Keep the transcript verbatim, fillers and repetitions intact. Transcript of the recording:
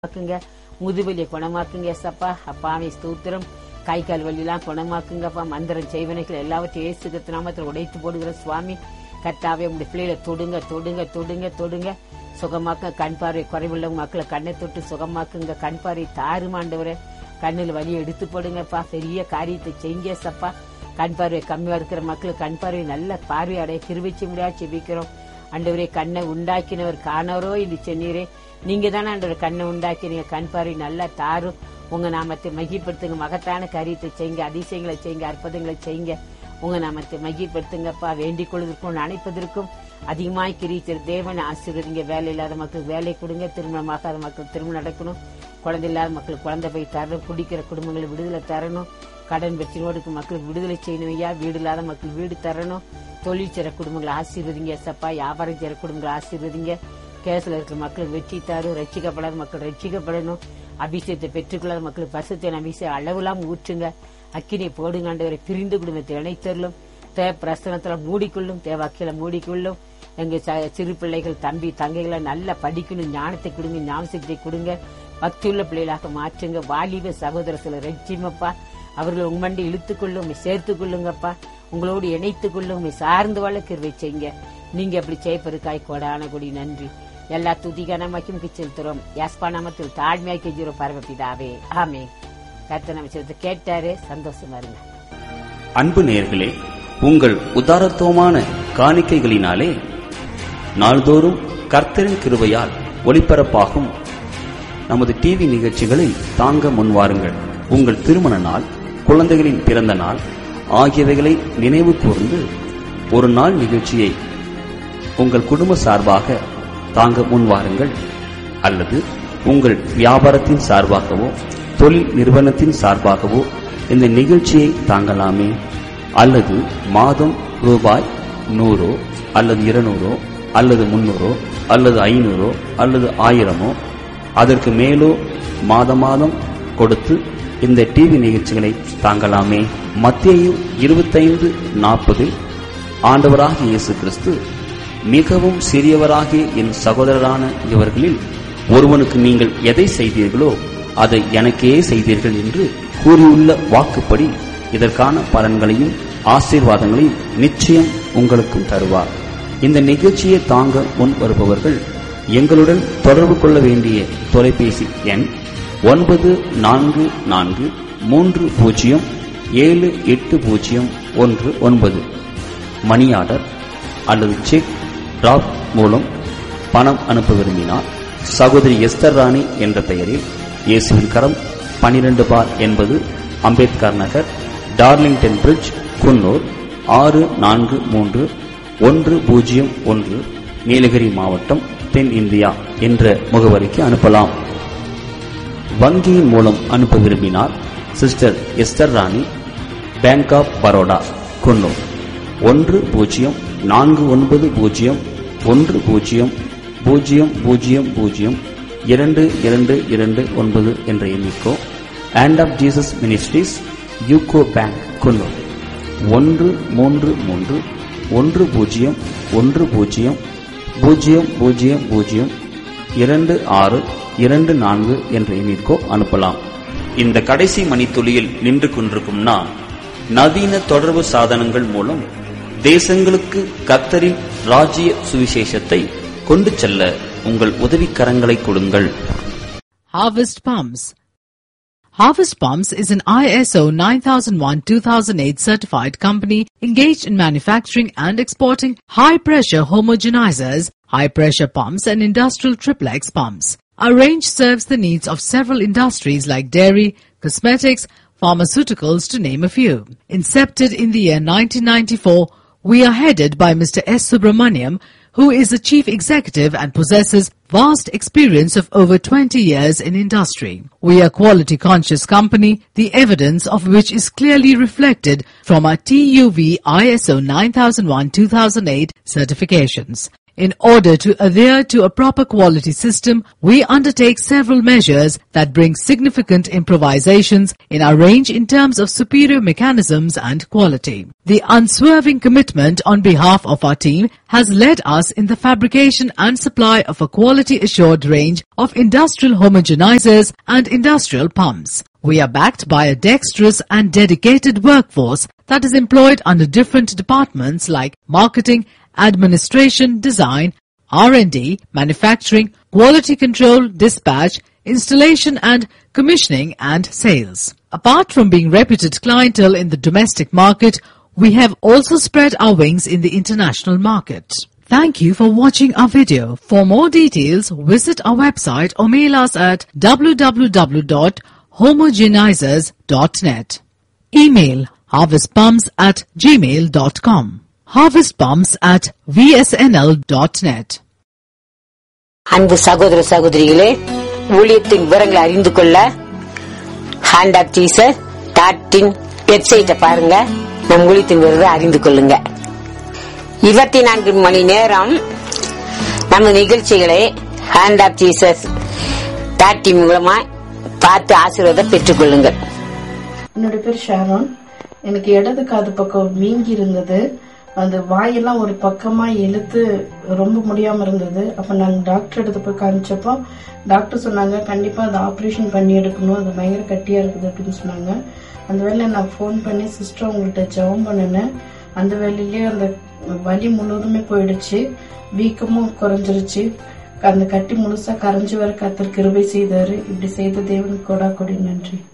குணமாக்குங்க, முதுவலியை குணமாக்குங்க ஏசப்பா. அப்பாவை ஸ்தோத்திரம். கை கால் வலியெல்லாம் குணமாக்குங்கப்பா. மந்திரம் செய்வனைகள் எல்லாவற்றையும் இயேசு கிறிஸ்து நாமத்தில் உடைத்து போடுகிற சுவாமி கர்த்தாவே, உங்களுடைய பிள்ளைகளை தொடுங்க தொடுங்க தொடுங்க தொடுங்க சுகமாக்க. கண் பார்வை குறைவுள்ள மக்களை கண்ணை தொட்டு சுகமாக்குங்க. கண் பார்வை தாறுமாண்டவரை கண்ணில் வலியை எடுத்து போடுங்கப்பா. பெரிய காரியத்தை செய்யுங்க சப்பா. கண் பார்வை கம்மியா இருக்கிற மக்களுக்கு கண் பார்வை நல்ல பார்வை அடைய கிருபை முடியாது செபிக்கிறோம். ஆண்டவரே, கண்ணை உண்டாக்கினவர் காணவரோ என்று சொன்னீரே. நீங்க தானே ஆண்டவர் கண்ணை உண்டாக்கினீங்க. கண் பார்வை நல்லா தாரும். உங்க நாமத்தை மகிப்படுத்துங்க. மகத்தான காரியத்தை செய்யுங்க. அதிசயங்களை செய்யுங்க. அற்புதங்களை செய்யுங்க. உங்க நாமத்தை மகிப்படுத்துங்கப்பா. வேண்டிக் கொள்வதற்கும் அணைப்பதற்கும் அதிகமாய் கிரித்திரு தேவன் ஆசீர்வதிங்க. வேலை இல்லாத மக்களுக்கு வேலை கொடுங்க. திருமணமாகாத மக்கள் திருமணம் நடக்கணும். குழந்தை இல்லாத மக்களுக்கு குழந்தை போய் தரணும். குடிக்கிற குடும்பங்களை விடுதலை தரணும். கடன் பிரச்சனையோடு மக்களுக்கு விடுதலை செய்யணும். ஐயா, வீடு இல்லாத மக்கள் வீடு தரணும். தொழில் செய்ற குடும்பங்களை ஆசீர்வதிங்க சப்பா. வியாபாரம் செய்ற குடும்பங்களை ஆசீர்வதிங்க. கேஸ்ல இருக்கிற மக்களுக்கு வெற்றி தாரும். ரட்சிக்கப்படாத மக்கள் ரட்சிக்கப்படணும். அபிஷேகத்தை பெற்றுக்கொள்ளாத மக்களுக்கு பரிசுத்த அபிஷேகம் அளவுலாம் ஊற்றுங்க. அக்கினை போடுங்க. ஆண்டவரை பிரிந்து குடும்பத்தை இணைத்தரலும். தேவ பிரசனத்துல மூடிக்கொள்ளும். தேவாக்கில மூடிக்கொள்ளும். எங்க சிறு பிள்ளைகள் தம்பி தங்கைகளை நல்லா படிக்கணும். ஞானத்தை கொடுங்க. ஞாபகத்தை கொடுங்க. பக்தியுள்ள பிள்ளைகளாக மாற்றுங்க. வாலிப சகோதர சில ரட்சிமப்பா. அவர்கள் உங்கண்டி இழுத்துக் கொள்ளும். சேர்த்துக் கொள்ளுங்கப்பா. உங்களோடு இணைத்துக் கொள்ளும். சார்ந்து வாழ கிருபை செய்யுங்க. நீங்க அப்படி செய்ப்பதுக்காய் கோடான கொடி நன்றி. எல்லா துதிகனமாக்கும் செலுத்துறோம். யாஸ்பா நாமத்தில் தாழ்மையாக்கி ஜீரோ பரமபிதாவே ஆமே. கர்த்தர் நம்ம சொல்றதை கேட்டாரு. சந்தோஷமா இருங்க. அன்பு நேயர்களே, உங்கள் உதாரத்துவமான காணிக்கைகளினாலே நாள்தோறும் கர்த்தரின் கிருபையால் ஒளிபரப்பாகும் நமது டிவி நிகழ்ச்சிகளை தாங்க முன்வாருங்கள். உங்கள் திருமண நாள், குழந்தைகளின் பிறந்த நாள் ஆகியவைகளை நினைவு கூர்ந்து ஒரு நாள் நிகழ்ச்சியை உங்கள் குடும்ப சார்பாக தாங்க முன்வாருங்கள். அல்லது உங்கள் வியாபாரத்தின் சார்பாகவோ தொழில் நிறுவனத்தின் சார்பாகவோ இந்த நிகழ்ச்சியை தாங்கலாமே. அல்லது மாதம் ரூபாய் நூறோ அல்லது இருநூறோ அல்லது முன்னூறோ அல்லது ஐநூறோ அல்லது ஆயிரமோ அதற்கு மேலோ மாத மாதம் கொடுத்து இந்த டிவி நிகழ்ச்சிகளை தாங்கலாமே. மத்தேயு இருபத்தைந்து நாற்பதில் ஆண்டவராகிய இயேசு கிறிஸ்து, மிகவும் சிறியவராகிய என் சகோதரரான இவர்களில் ஒருவனுக்கு நீங்கள் எதை செய்தீர்களோ அதை எனக்கே செய்தீர்கள் என்று கூறியுள்ள வாக்குப்படி இதற்கான பலன்களையும் ஆசீர்வாதங்களையும் நிச்சயம் உங்களுக்கும் தருவார். இந்த நிகழ்ச்சியை தாங்க முன் வருபவர்கள் எங்களுடன் தொடர்பு கொள்ள வேண்டிய தொலைபேசி எண் ஒன்பது நான்கு நான்கு மூன்று பூஜ்ஜியம் ஏழு எட்டு பூஜ்ஜியம் ஒன்று ஒன்பது. மணி ஆர்டர் அல்லது செக் டிராப் மூலம் பணம் அனுப்ப விரும்பினார் சகோதரி எஸ்தர் ராணி என்ற பெயரில் இயேசுவின் கரம் பனிரெண்டு பார் என்பது அம்பேத்கர் நகர், டார்லிங்டன் பிரிட்ஜ், குன்னூர் ஆறு நான்கு மூன்று ஒன்று பூஜ்ஜியம் ஒன்று, நீலகிரி மாவட்டம், தென் இந்தியா என்ற முகவரிக்கு அனுப்பலாம். வங்கியின் மூலம் அனுப்ப விரும்பினார் சிஸ்டர் எஸ்தர் ராணி, பேங்க் ஆப் பரோடா, குன்னூர் ஒன்று பூஜ்ஜியம் நான்கு ஒன்பது பூஜ்ஜியம் ஒன்று பூஜ்ஜியம் பூஜ்ஜியம் பூஜ்ஜியம் பூஜ்ஜியம் இரண்டு இரண்டு இரண்டு ஒன்பது என்ற எண்ணிக்கோ. Hand of Jesus ministries, UCO bank, Coonoor ஒன்று மூன்று மூன்று ஒன்று பூஜ்ஜியம் ஒன்று பூஜ்ஜியம் பூஜ்ஜியம் பூஜ்ஜியம் பூஜ்ஜியம் இரண்டு ஆறு இரண்டு நான்கு என்ற எண்ணிற்கோ அனுப்பலாம். இந்த கடைசி மணித்துளியில் நின்று கொண்டிருக்கும் நான், நவீன தொடர்பு சாதனங்கள் மூலம் தேசங்களுக்கு கர்த்தரின் ராஜ்ய சுவிசேஷத்தை கொண்டு செல்ல உங்கள் உதவிக்கரங்களை கொடுங்கள். Harvest Palms. Harvest Palms is an I S O nine thousand one two thousand eight certified company engaged in manufacturing and exporting high-pressure homogenizers, high-pressure pumps and industrial triplex pumps. Our range serves the needs of several industries like dairy, cosmetics, pharmaceuticals to name a few. Incepted in the year nineteen ninety-four, we are headed by Mister S. Subramaniam, who is the chief executive and possesses vast experience of over twenty years in industry. We are a quality conscious company, the evidence of which is clearly reflected from our T U V I S O nine thousand one two thousand eight certifications. In order to adhere to a proper quality system, we undertake several measures that bring significant improvisations in our range in terms of superior mechanisms and quality. The unswerving commitment on behalf of our team has led us in the fabrication and supply of a quality assured range of industrial homogenizers and industrial pumps. We are backed by a dexterous and dedicated workforce that is employed under different departments like marketing, administration, design, R and D, manufacturing, quality control, dispatch, installation and commissioning and sales. Apart from being reputed clientele in the domestic market, we have also spread our wings in the international market. Thank you for watching our video. For more details, visit our website or mail us at w w w dot homogenizers dot net. Email harvest pumps at gmail dot com. harvest pumps at v s n l dot net. அன்பு சகோதர சகோதரிகளே, ஊழியத்தின் விவரங்களை அறிந்து கொள்ள hand of Jesus dot in வெப்சைட்டை பாருங்க. நம் ஊழியத்தின் விவரங்களை அறிந்து கொள்ளுங்க. இருபத்தி நான்கு மணி நேரம் நம்ம நிகழ்ச்சிகளை hand of Jesus dot in மூலமா பார்த்து ஆசீர்வாதம் பெற்றுக் கொள்ளுங்கள். என்னோட பேர் ஷாரோன். எனக்கு இடது காது பக்கம் வீங்கி இருந்தது. அந்த வாயெல்லாம் ஒரு பக்கமா இழுத்து ரொம்ப முடியாம இருந்தது. அப்ப நாங்க டாக்டர் எடுத்து போய் காமிச்சப்போ டாக்டர் சொன்னாங்க, கண்டிப்பா அதை ஆபரேஷன் பண்ணி எடுக்கணும், அது பயங்கர கட்டியா இருக்குது அப்படின்னு சொன்னாங்க. அந்த வேலையில நான் போன் பண்ணி சிஸ்டர் உங்கள்கிட்ட ஜெபம் பண்ணினேன். அந்த வேலையிலேயே அந்த வலி முழுவதுமே போயிடுச்சு, வீக்கமும் குறைஞ்சிருச்சு, அந்த கட்டி முழுசா கரைஞ்சு வர கர்த்தர் கிருபை செய்தாரு. இப்படி செய்த தேவனுக்கு கொடா கொடி நன்றி.